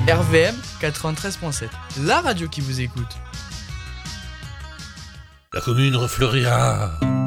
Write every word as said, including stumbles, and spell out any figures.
R V M quatre-vingt-treize point sept, la radio qui vous écoute. La commune refleurira